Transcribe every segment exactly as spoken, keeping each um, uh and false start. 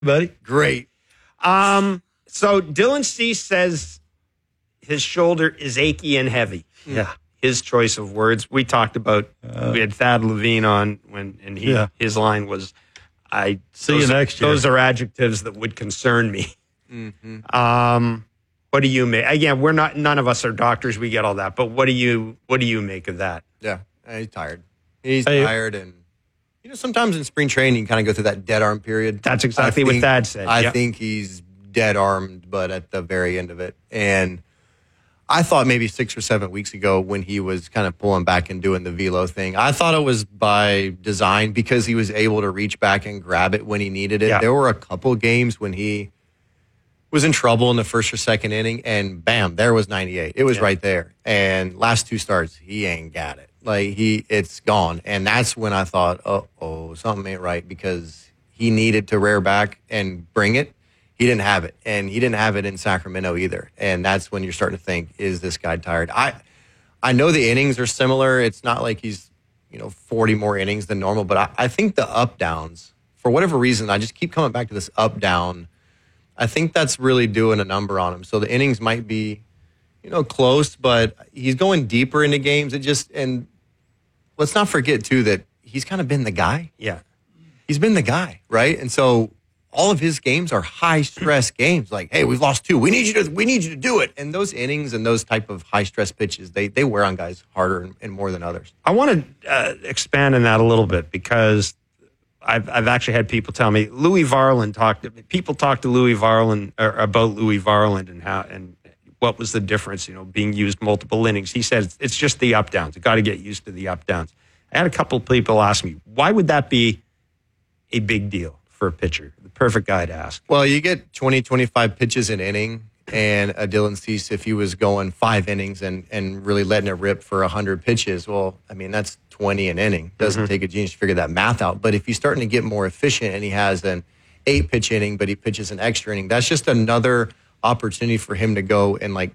buddy. Great. Um, so Dylan Cease says his shoulder is achy and heavy. Yeah. His choice of words. We talked about, uh, we had Thad Levine on when, and he, yeah. his line was, I see those, you next year. Those are adjectives that would concern me. Mm-hmm. Um, what do you make? Again, we're not, none of us are doctors. We get all that, but what do you, what do you make of that? Yeah. He's tired. He's hey, tired. And, you know, sometimes in spring training, you kind of go through that dead arm period. That's exactly think, what Thad said. I yep. think he's dead armed, but at the very end of it. And I thought maybe six or seven weeks ago when he was kind of pulling back and doing the velo thing, I thought it was by design because he was able to reach back and grab it when he needed it. Yeah. There were a couple games when he was in trouble in the first or second inning, and bam, there was ninety-eight. It was yeah. right there. And last two starts, he ain't got it. Like, he, it's gone. And that's when I thought, uh-oh, something ain't right, because he needed to rear back and bring it. He didn't have it, and he didn't have it in Sacramento either. And that's when you're starting to think, is this guy tired? I I know the innings are similar. It's not like he's, you know, forty more innings than normal, but I, I think the up-downs, for whatever reason, I just keep coming back to this up-down. I think that's really doing a number on him. So the innings might be, you know, close, but he's going deeper into games. It just, and let's not forget, too, that he's kind of been the guy. Yeah. He's been the guy, right? And so all of his games are high-stress games. Like, hey, we've lost two. We need you to we need you to do it. And those innings and those type of high-stress pitches, they they wear on guys harder and, and more than others. I want to uh, expand on that a little bit, because I've I've actually had people tell me Louis Varland talked. People talked to Louis Varland or about Louis Varland and how and what was the difference, you know, being used multiple innings. He said it's just the up downs. You got to get used to the up downs. I had a couple of people ask me, why would that be a big deal for a pitcher? The perfect guy to ask. Well, you get twenty, twenty-five pitches an inning, and a Dylan Cease, if he was going five innings and, and really letting it rip for one hundred pitches, well, I mean, that's twenty an inning. Doesn't mm-hmm. take a genius to figure that math out. But if he's starting to get more efficient and he has an eight-pitch inning, but he pitches an extra inning, that's just another opportunity for him to go and, like,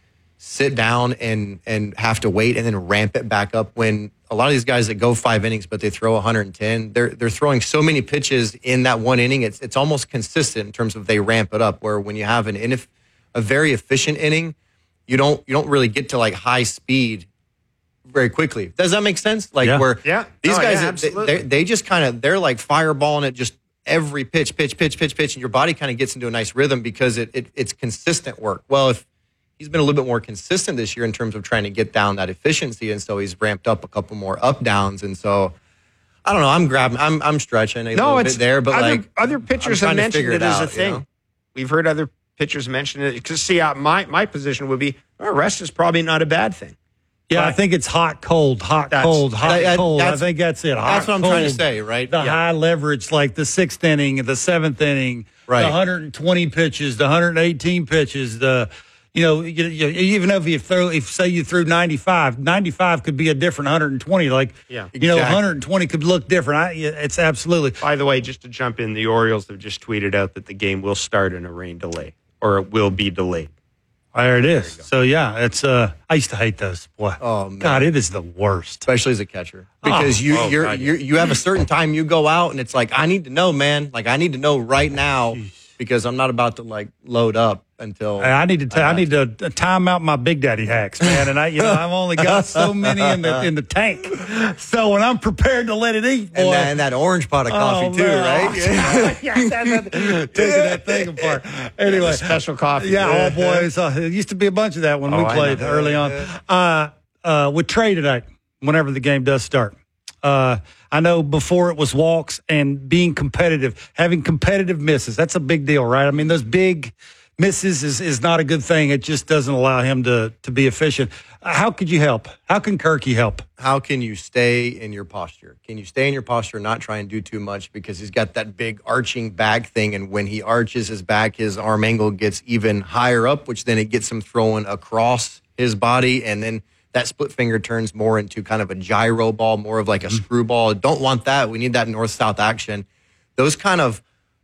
sit down and, and have to wait and then ramp it back up. When a lot of these guys that go five innings but they throw one hundred ten, they're they're throwing so many pitches in that one inning, it's it's almost consistent in terms of they ramp it up, where when you have an inef- a very efficient inning, you don't you don't really get to, like, high speed very quickly. Does that make sense? Like, yeah. where yeah. these oh, guys, yeah, they, they, they just kind of, they're like fireballing it just every pitch, pitch, pitch, pitch, pitch, and your body kind of gets into a nice rhythm because it, it it's consistent work. Well, if he's been a little bit more consistent this year in terms of trying to get down that efficiency, and so he's ramped up a couple more up downs, and so I don't know. I'm grabbing, I'm I'm stretching a no, little it's, bit there, but other, like other pitchers have mentioned it, it as out, a thing. You know? We've heard other pitchers mention it. Because see, uh, my my position would be, well, rest is probably not a bad thing. Yeah, but I think it's hot, cold, hot, cold, hot, that, cold. I that's, think that's it. Hot, that's what I'm cold, trying to say, right? The yeah. high leverage, like the sixth inning, the seventh inning, right. the one hundred twenty pitches, the one hundred eighteen pitches, the you know, you, you, even if you throw, if say you threw ninety-five, ninety-five could be a different one hundred twenty. Like, yeah, you know, exactly. one hundred twenty could look different. I, it's absolutely. By the way, just to jump in, the Orioles have just tweeted out that the game will start in a rain delay, or it will be delayed. There it is. There so yeah, it's. Uh, I used to hate those. Boy, oh man. God, it is the worst, especially as a catcher, because oh. you oh, you're, God, you're you have a certain time you go out, and it's like, I need to know, man. Like, I need to know right now, because I'm not about to, like, load up until I need to. T- I, I need to time out my Big Daddy hacks, man. And I, you know, I've only got so many in the in the tank. So when I'm prepared to let it eat, boy, and that, and that orange pot of coffee oh, too, man. right? Yeah, taking that thing apart. Anyway, special coffee. Yeah, oh boys, uh, there used to be a bunch of that when oh, we played early on. Uh, uh, with Trey tonight, whenever the game does start. Uh, I know before it was walks and being competitive, having competitive misses. That's a big deal, right? I mean, those big misses is, is not a good thing. It just doesn't allow him to to be efficient. How could you help? How can Kirky help? How can you stay in your posture? Can you stay in your posture, not try and do too much, because he's got that big arching back thing, and when he arches his back, his arm angle gets even higher up, which then it gets him throwing across his body, and then that split finger turns more into kind of a gyro ball, more of like a screwball. Don't want that. We need that north-south action. Those kind of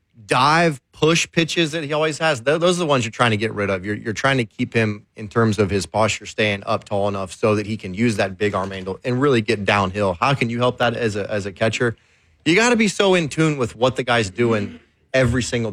dive push pitches that he always has, those are the ones you're trying to get rid of. You're, you're trying to keep him, in terms of his posture, staying up tall enough so that he can use that big arm angle and really get downhill. How can you help that as a as a catcher? You got to be so in tune with what the guy's doing every single